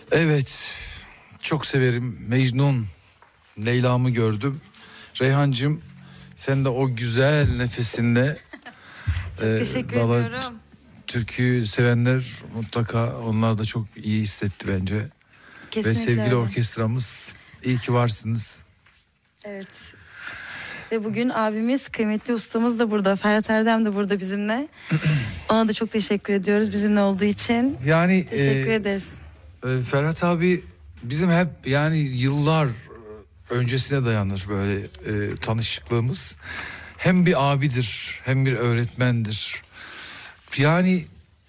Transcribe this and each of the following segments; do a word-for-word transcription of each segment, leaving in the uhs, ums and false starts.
Evet, çok severim. Mecnun, Leyla'mı gördüm. Reyhancığım, sen de o güzel nefesinle çok e, teşekkür ediyorum. Türküyü sevenler mutlaka, onlar da çok iyi hissetti bence. Kesinlikle. Ve sevgili öyle. orkestramız, iyi ki varsınız. Evet. Ve bugün abimiz, kıymetli ustamız da burada. Ferhat Erdem de burada bizimle. Ona da çok teşekkür ediyoruz bizimle olduğu için. Yani teşekkür e, ederiz. E, Ferhat abi bizim hep yani yıllar öncesine dayanır böyle e, tanışıklığımız. Hem bir abidir, hem bir öğretmendir. Yani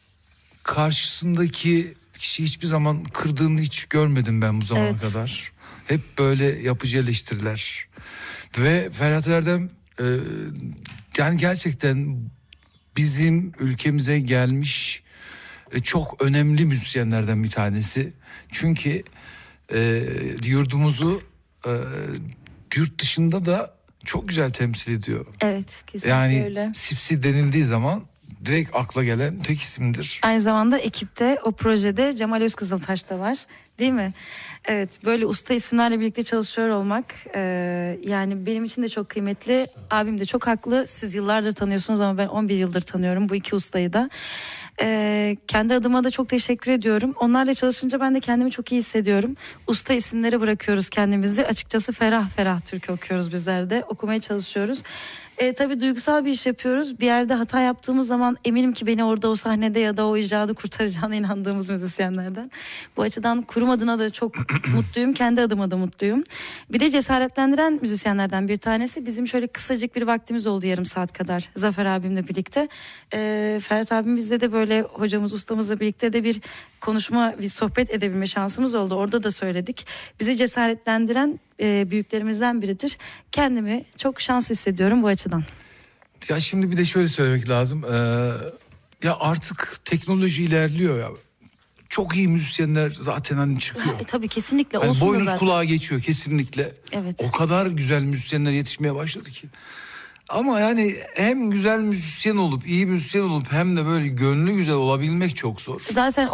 karşısındaki kişi hiçbir zaman kırdığını hiç görmedim ben bu zamana Evet. kadar. Hep böyle yapıcı eleştiriler. Ve Ferhat Erdem e, yani gerçekten bizim ülkemize gelmiş e, çok önemli müzisyenlerden bir tanesi. Çünkü e, yurdumuzu e, yurt dışında da çok güzel temsil ediyor. Evet, kesinlikle Yani öyle. Sipsi denildiği zaman direkt akla gelen tek isimdir. Aynı zamanda ekipte, o projede Cemal Özkızıltaş da var, değil mi? Evet, böyle usta isimlerle birlikte çalışıyor olmak e, yani benim için de çok kıymetli. Abim de çok haklı. Siz yıllardır tanıyorsunuz ama ben on bir yıldır tanıyorum bu iki ustayı da. E, kendi adıma da çok teşekkür ediyorum. Onlarla çalışınca ben de kendimi çok iyi hissediyorum. Usta isimlere bırakıyoruz kendimizi. Açıkçası ferah ferah türkü okuyoruz bizler de. Okumaya çalışıyoruz. E, tabii duygusal bir iş yapıyoruz. Bir yerde hata yaptığımız zaman eminim ki beni orada o sahnede ya da o icradı kurtaracağına inandığımız müzisyenlerden. Bu açıdan kurum adına da çok mutluyum. Kendi adıma da mutluyum. Bir de cesaretlendiren müzisyenlerden bir tanesi. Bizim şöyle kısacık bir vaktimiz oldu, yarım saat kadar. Zafer abimle birlikte. E, Ferhat abimizle de böyle hocamız, ustamızla birlikte de bir konuşma, bir sohbet edebilme şansımız oldu. Orada da söyledik. Bizi cesaretlendiren e, büyüklerimizden biridir. Kendimi çok şans hissediyorum bu açıdan. Ya şimdi bir de şöyle söylemek lazım. Ee, ya artık teknoloji ilerliyor ya. Çok iyi müzisyenler zaten hani çıkıyor. E, tabii kesinlikle hani olsun da boynuz zaten. kulağa geçiyor kesinlikle. Evet. O kadar güzel müzisyenler yetişmeye başladı ki. Ama yani hem güzel müzisyen olup, iyi müzisyen olup hem de böyle gönlü güzel olabilmek çok zor. Zaten